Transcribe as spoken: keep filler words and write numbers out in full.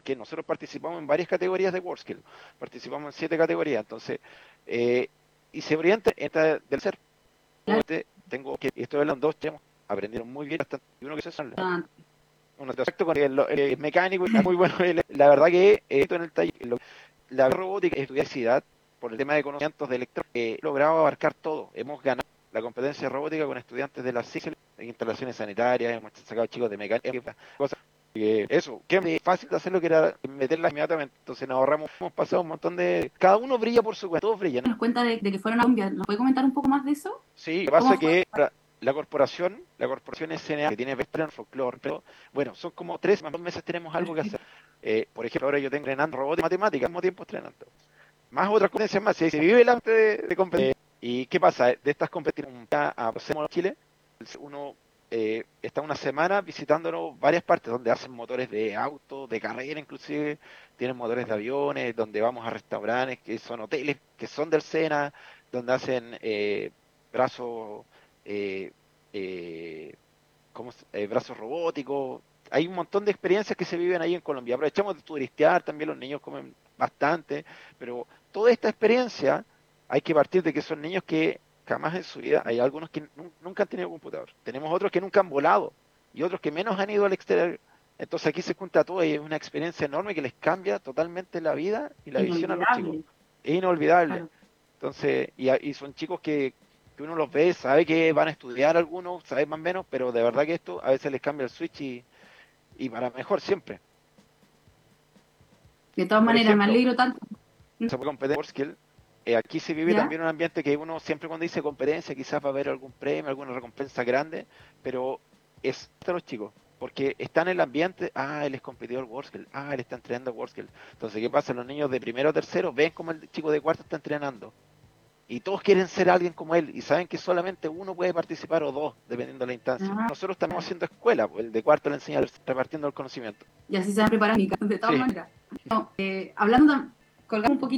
porque nosotros participamos en varias categorías de WorldSkill, participamos en siete categorías, entonces, eh, y se orienta en esta del ser. Tengo que, estoy hablando dos chemos, aprendieron muy bien, bastante, y uno que se sale. Ah, Uno exacto con el, el, el mecánico, muy bueno, el- la verdad que eh, en el taller, lo- la robótica, estudiar por el tema de conocimientos de electrónica, he logrado abarcar todo, hemos ganado la competencia robótica con estudiantes de las ciencias, en instalaciones sanitarias, hemos sacado chicos de mecánica, cosas. Eh, eso, que es fácil de hacerlo que era meterla inmediatamente, entonces nos ahorramos, hemos pasado un montón de, cada uno brilla por su cuenta, todos brillan. nos cuenta de, de que fueron a Colombia. ¿Nos puede comentar un poco más de eso? Sí, lo que ¿Cómo pasa fue? que la, la corporación, la corporación S N A, que tiene Vestran Folklore, pero bueno, son como tres, más dos meses tenemos algo que hacer. Eh, por ejemplo, ahora yo tengo entrenando robótica y matemática al mismo tiempo entrenando. Más otras competencias más, si se vive el arte de, de competir. ¿Y qué pasa? De estas competiciones a Hacemos Chile, uno eh, está una semana visitándonos varias partes donde hacen motores de auto, de carrera inclusive, tienen motores de aviones, donde vamos a restaurantes que son hoteles, que son del SENA, donde hacen eh, brazos, eh, eh, ¿cómo se- eh, brazos robóticos. Hay un montón de experiencias que se viven ahí en Colombia. Aprovechamos de turistear, también los niños comen bastante, pero toda esta experiencia hay que partir de que son niños que jamás en su vida, hay algunos que nun- nunca han tenido computador, tenemos otros que nunca han volado y otros que menos han ido al exterior. Entonces aquí se junta todo y es una experiencia enorme que les cambia totalmente la vida y la visión a los chicos. Inolvidable. Es inolvidable. Claro. Entonces, y, a- y son chicos que, que uno los ve, sabe que van a estudiar algunos, sabe más o menos, pero de verdad que esto a veces les cambia el switch y, y para mejor siempre. De todas Por maneras, me ejemplo, alegro tanto. se puede competir por skill. Eh, aquí se vive ¿Ya? también un ambiente que uno siempre cuando dice competencia quizás va a haber algún premio, alguna recompensa grande, pero es para los chicos, porque están en el ambiente, ah, él es competidor WorldSkill, ah, él está entrenando WorldSkill. Entonces, ¿qué pasa? Los niños de primero o tercero ven como el chico de cuarto está entrenando y todos quieren ser alguien como él y saben que solamente uno puede participar o dos, dependiendo de la instancia. Ah, Nosotros estamos claro. haciendo escuela, pues, el de cuarto le enseña repartiendo el conocimiento. Y así se van preparando, de todas Sí. maneras. No, eh, hablando, colgamos un poquito.